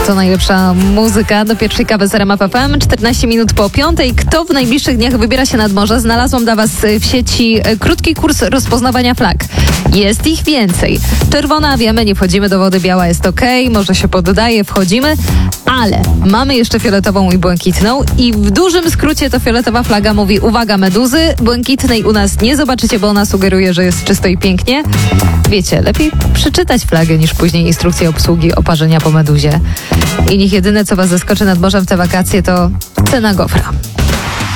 to najlepsza muzyka do pierwszej kawy z RMF FM. 14 minut po 5:00. Kto w najbliższych dniach wybiera się nad morze? Znalazłam dla Was w sieci krótki kurs rozpoznawania flag. Jest ich więcej. Czerwona, wiemy, nie wchodzimy do wody, biała jest okej, może się poddaje, wchodzimy, ale mamy jeszcze fioletową i błękitną i w dużym skrócie to fioletowa flaga mówi: uwaga, meduzy, błękitnej u nas nie zobaczycie, bo ona sugeruje, że jest czysto i pięknie. Wiecie, lepiej przeczytać flagę niż później instrukcję obsługi oparzenia po meduzie. I niech jedyne, co Was zaskoczy nad morzem w te wakacje, to cena gofra.